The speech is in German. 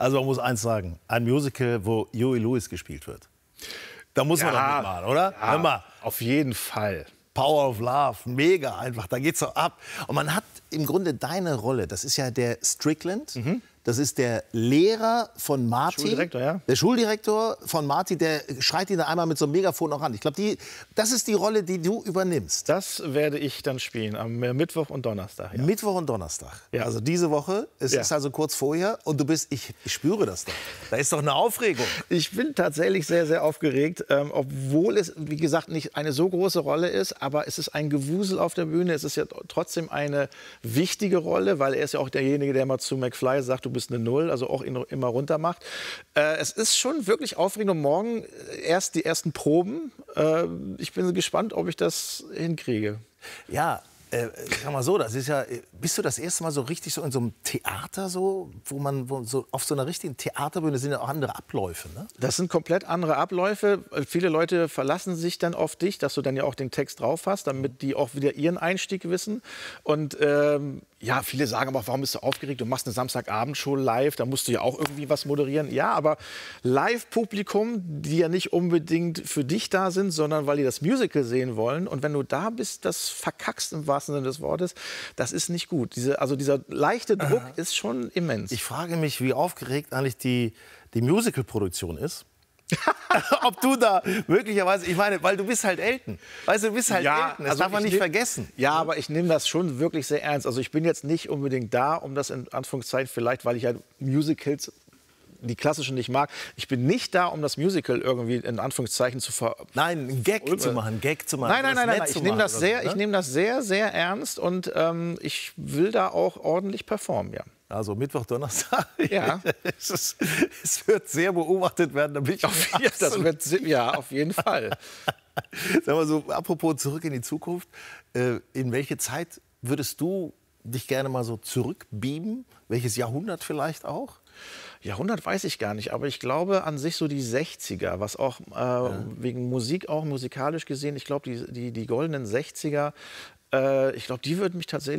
Also man muss eins sagen, ein Musical, wo Huey Lewis gespielt wird. Da muss man doch mitmachen, oder? Ja, Hör mal. auf jeden Fall. Power of Love, mega einfach, da geht's doch ab. Und man hat im Grunde deine Rolle, das ist ja der Strickland, das ist der Lehrer von Marty. Schuldirektor, ja. Der Schuldirektor von Marty, der schreit ihn da einmal mit so einem Megafon auch an. Ich glaube, das ist die Rolle, die du übernimmst. Das werde ich dann spielen, am Mittwoch und Donnerstag. Ja. Mittwoch und Donnerstag. Ja. Also diese Woche, es ist also kurz vorher und du bist, ich spüre das doch. Da ist doch eine Aufregung. Ich bin tatsächlich sehr, sehr aufgeregt, obwohl es, wie gesagt, nicht eine so große Rolle ist, aber es ist ein Gewusel auf der Bühne. Es ist ja trotzdem eine wichtige Rolle, weil er ist ja auch derjenige, der mal zu McFly sagt, du bist eine Null, also auch ihn immer runter macht. Es ist schon wirklich aufregend und morgen erst die ersten Proben. Ich bin gespannt, ob ich das hinkriege. Ja, sag mal so, das ist ja, bist du das erste Mal so richtig so in so einem Theater so, wo so auf so einer richtigen Theaterbühne sind ja auch andere Abläufe, ne? Das sind komplett andere Abläufe. Viele Leute verlassen sich dann auf dich, dass du dann ja auch den Text drauf hast, damit die auch wieder ihren Einstieg wissen. Und ja, viele sagen aber, warum bist du aufgeregt? Du machst eine Samstagabendshow live, da musst du ja auch irgendwie was moderieren. Ja, aber Live-Publikum, die ja nicht unbedingt für dich da sind, sondern weil die das Musical sehen wollen. Und wenn du da bist, das verkackst im wahrsten Sinne des Wortes, das ist nicht gut. Also dieser leichte Druck ist schon immens. Ich frage mich, wie aufgeregt eigentlich die Musical-Produktion ist. Ob du da möglicherweise, ich meine, weil du bist halt Elton. Weißt du, du bist halt Elton, das darf man nicht vergessen. Ja, aber ich nehme das schon wirklich sehr ernst. Also ich bin jetzt nicht unbedingt da, um das in Anführungszeichen vielleicht, weil ich ja Musicals, die klassischen nicht mag. Ich bin nicht da, um das Musical irgendwie in Anführungszeichen zu Nein, einen Gag zu machen, Nein. Ich nehme das sehr, sehr ernst und ich will da auch ordentlich performen, ja. Also Mittwoch, Donnerstag. Ja. Es wird sehr beobachtet werden. Da bin ich auf jeden Fall. Sag mal so, apropos zurück in die Zukunft. In welche Zeit würdest du dich gerne mal so zurückbeamen? Welches Jahrhundert vielleicht auch? Jahrhundert weiß ich gar nicht, aber ich glaube an sich so die 60er, was auch wegen Musik, auch musikalisch gesehen, ich glaube die goldenen 60er, ich glaube, die würden mich tatsächlich